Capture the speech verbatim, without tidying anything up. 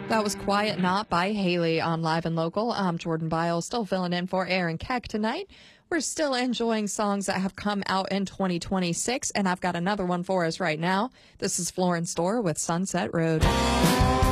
That was Quiet Not by Haley on Live and Local. I'm Jordan Biles, still filling in for Aaron Keck tonight. We're still enjoying songs that have come out in twenty twenty-six, and I've got another one for us right now. This is Florence Store with Sunset Road.